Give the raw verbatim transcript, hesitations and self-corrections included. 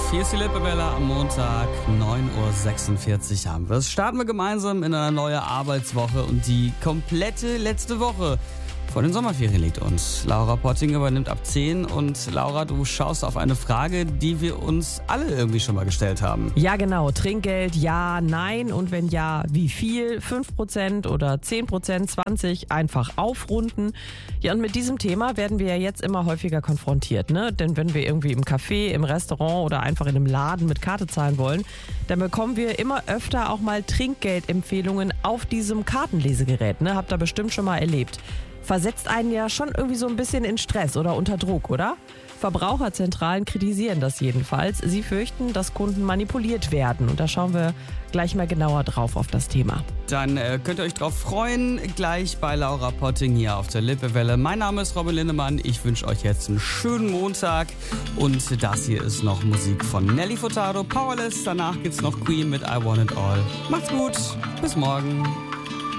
Hier ist die Lippewelle am Montag, neun Uhr sechsundvierzig haben wir es. Starten wir gemeinsam in eine neue Arbeitswoche und die komplette letzte Woche vor den Sommerferien liegt uns. Laura Potting übernimmt ab zehn und Laura, du schaust auf eine Frage, die wir uns alle irgendwie schon mal gestellt haben. Ja genau, Trinkgeld, ja, nein und wenn ja, wie viel? fünf Prozent oder zehn Prozent, zwanzig, einfach aufrunden. Ja, und mit diesem Thema werden wir ja jetzt immer häufiger konfrontiert, ne? Denn wenn wir irgendwie im Café, im Restaurant oder einfach in einem Laden mit Karte zahlen wollen, dann bekommen wir immer öfter auch mal Trinkgeldempfehlungen auf diesem Kartenlesegerät, ne? Habt ihr bestimmt schon mal erlebt. Versetzt einen ja schon irgendwie so ein bisschen in Stress oder unter Druck, oder? Verbraucherzentralen kritisieren das jedenfalls. Sie fürchten, dass Kunden manipuliert werden. Und da schauen wir gleich mal genauer drauf auf das Thema. Dann äh, könnt ihr euch drauf freuen, gleich bei Laura Potting hier auf der Lippewelle. Mein Name ist Robin Lindemann. Ich wünsche euch jetzt einen schönen Montag. Und das hier ist noch Musik von Nelly Furtado, Powerless. Danach gibt's noch Queen mit I Want It All. Macht's gut. Bis morgen.